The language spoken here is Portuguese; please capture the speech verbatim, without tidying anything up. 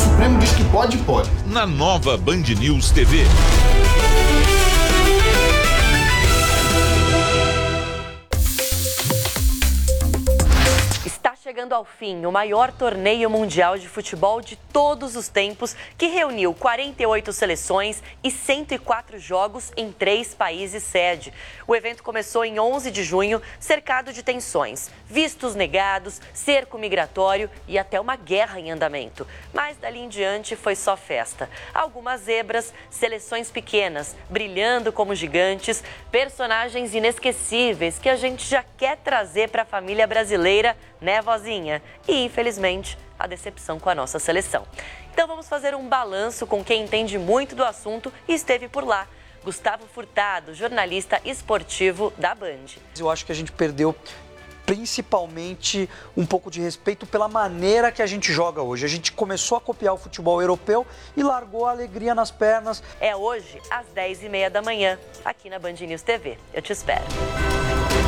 Supremo diz que pode, pode. Na nova Band News T V. Está chegando ao fim o maior torneio mundial de futebol de todos os tempos, que reuniu quarenta e oito seleções e cento e quatro jogos em três países sede. O evento começou em onze de junho, cercado de tensões, vistos negados, cerco migratório e até uma guerra em andamento. Mas dali em diante foi só festa. Algumas zebras, seleções pequenas, brilhando como gigantes, personagens inesquecíveis que a gente já quer trazer para a família brasileira, né, vozinha? E, infelizmente, a decepção com a nossa seleção. Então vamos fazer um balanço com quem entende muito do assunto e esteve por lá. Gustavo Furtado, jornalista esportivo da Band. Eu acho que a gente perdeu principalmente um pouco de respeito pela maneira que a gente joga hoje. A gente começou a copiar o futebol europeu e largou a alegria nas pernas. É hoje, às dez e meia da manhã, aqui na Band News T V. Eu te espero.